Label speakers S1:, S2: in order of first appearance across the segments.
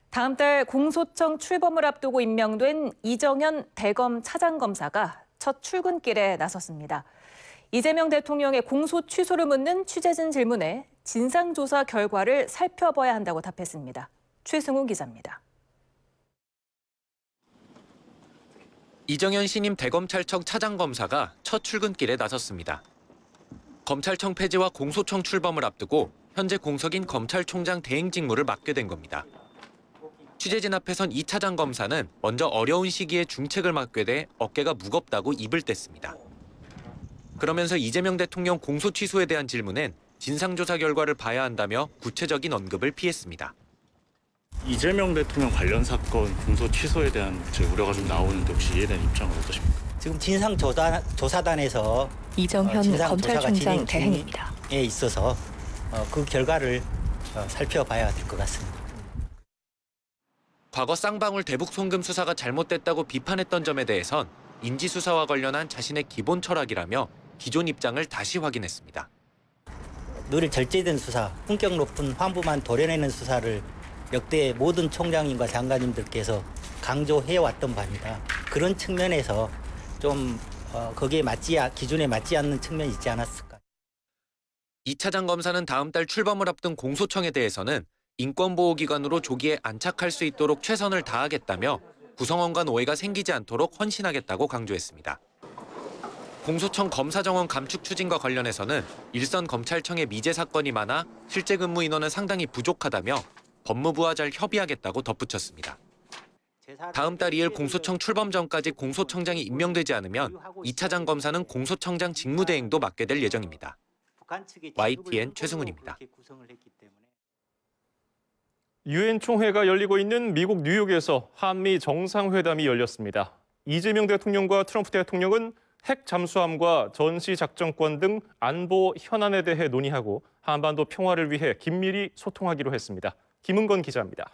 S1: 다음 달 공소청 출범을 앞두고 임명된 이정현 대검 차장검사가 첫 출근길에 나섰습니다. 이재명 대통령의 공소 취소를 묻는 취재진 질문에 진상조사 결과를 살펴봐야 한다고 답했습니다. 최승우 기자입니다.
S2: 이정현 신임 대검찰청 차장검사가 첫 출근길에 나섰습니다. 검찰청 폐지와 공소청 출범을 앞두고 현재 공석인 검찰총장 대행 직무를 맡게 된 겁니다. 취재진 앞에선 이 차장검사는 먼저 어려운 시기에 중책을 맡게 돼 어깨가 무겁다고 입을 뗐습니다. 그러면서 이재명 대통령 공소 취소에 대한 질문엔 진상조사 결과를 봐야 한다며 구체적인 언급을 피했습니다.
S3: 이재명 대통령 관련 사건 공소 취소에 대한 우려가 좀 나오는데 혹시 이에 대한 입장은 어떠십니까?
S4: 지금 진상조사단에서
S5: 이정현 검찰총장 대행입니다.
S4: 에 있어서 그 결과를 살펴봐야 될 것 같습니다.
S2: 과거 쌍방울 대북 송금 수사가 잘못됐다고 비판했던 점에 대해선 인지수사와 관련한 자신의 기본 철학이라며 기존 입장을 다시 확인했습니다.
S4: 늘 절제된 수사, 품격 높은 환부만 도려내는 수사를 역대 모든 총장님과 장관님들께서 강조해왔던 바입니다. 그런 측면에서 좀 거기에 기준에 맞지 않는 측면이 있지 않았을까.
S2: 이 차장검사는 다음 달 출범을 앞둔 공소청에 대해서는 인권보호기관으로 조기에 안착할 수 있도록 최선을 다하겠다며 구성원 간 오해가 생기지 않도록 헌신하겠다고 강조했습니다. 공소청 검사 정원 감축 추진과 관련해서는 일선 검찰청의 미제 사건이 많아 실제 근무 인원은 상당히 부족하다며 법무부와 잘 협의하겠다고 덧붙였습니다. 다음 달 2일 공소청 출범 전까지 공소청장이 임명되지 않으면 이 차장검사는 공소청장 직무대행도 맡게 될 예정입니다. YTN 최승훈입니다.
S6: 유엔 총회가 열리고 있는 미국 뉴욕에서 한미 정상회담이 열렸습니다. 이재명 대통령과 트럼프 대통령은 핵 잠수함과 전시 작전권 등 안보 현안에 대해 논의하고 한반도 평화를 위해 긴밀히 소통하기로 했습니다. 김은건 기자입니다.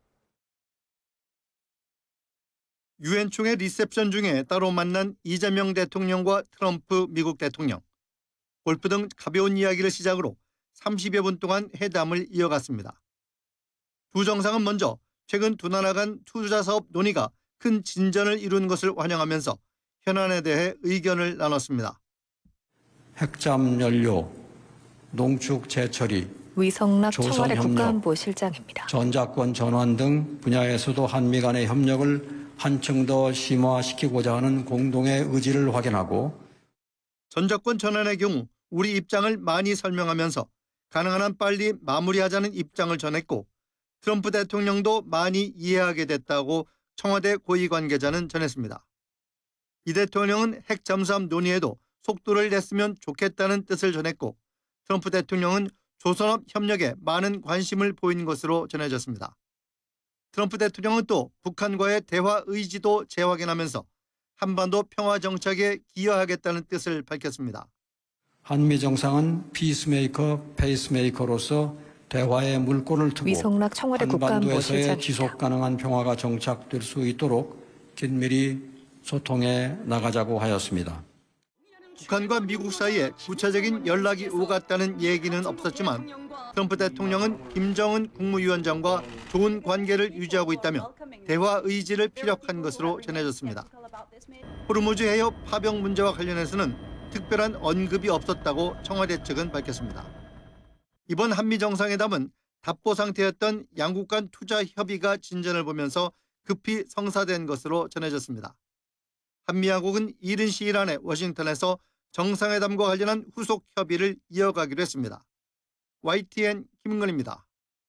S7: 유엔 총회 리셉션 중에 따로 만난 이재명 대통령과 트럼프 미국 대통령. 골프 등 가벼운 이야기를 시작으로 30여 분 동안 회담을 이어갔습니다. 두 정상은 먼저 최근 두 나라 간 투자 사업 논의가 큰 진전을 이룬 것을 환영하면서 현안에 대해 의견을 나눴습니다.
S8: 핵잠 연료, 농축 재처리,
S5: 위성락 청와대 국가안보실장입니다.
S8: 전자권 전환 등 분야에서도 한미 간의 협력을 한층 더 심화시키고자 하는 공동의 의지를 확인하고
S7: 전자권 전환의 경우 우리 입장을 많이 설명하면서 가능한 한 빨리 마무리하자는 입장을 전했고 트럼프 대통령도 많이 이해하게 됐다고 청와대 고위 관계자는 전했습니다. 이 대통령은 핵 잠수함 논의에도 속도를 냈으면 좋겠다는 뜻을 전했고 트럼프 대통령은 조선업 협력에 많은 관심을 보인 것으로 전해졌습니다. 트럼프 대통령은 또 북한과의 대화 의지도 재확인하면서 한반도 평화 정착에 기여하겠다는 뜻을 밝혔습니다.
S8: 한미 정상은 피스메이커, 페이스메이커로서 대화의 물꼬를 트고
S5: 위성락 청와대
S8: 한반도에서의 지속 가능한 평화가 정착될 수 있도록 긴밀히 소통해 나가자고 하였습니다.
S7: 북한과 미국 사이에 구체적인 연락이 오갔다는 얘기는 없었지만 트럼프 대통령은 김정은 국무위원장과 좋은 관계를 유지하고 있다며 대화 의지를 피력한 것으로 전해졌습니다. 호르무즈 해협 파병 문제와 관련해서는 특별한 언급이 없었다고 청와대 측은 밝혔습니다. 이번 한미 정상회담은 답보 상태였던 양국 간 투자 협의가 진전을 보면서 급히 성사된 것으로 전해졌습니다. 한미 양국은 이른 시일 안에 워싱턴에서 정상회담과 관련한 후속 협의를 이어가기로 했습니다. YTN 김은건입니다.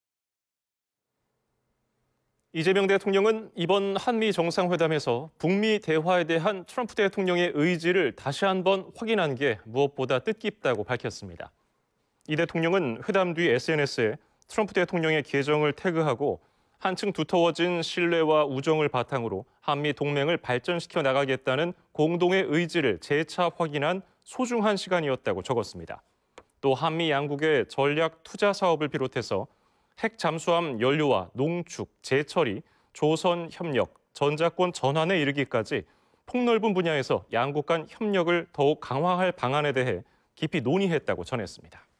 S6: 이재명 대통령은 이번 한미 정상회담에서 북미 대화에 대한 트럼프 대통령의 의지를 다시 한번 확인한 게 무엇보다 뜻깊다고 밝혔습니다. 이 대통령은 회담 뒤 SNS에 트럼프 대통령의 계정을 태그하고 한층 두터워진 신뢰와 우정을 바탕으로 한미 동맹을 발전시켜 나가겠다는 공동의 의지를 재차 확인한 소중한 시간이었다고 적었습니다. 또 한미 양국의 전략 투자 사업을 비롯해서 핵 잠수함 연료와 농축, 재처리, 조선 협력, 전자권 전환에 이르기까지 폭넓은 분야에서 양국 간 협력을 더욱 강화할 방안에 대해 깊이 논의했다고 전했습니다.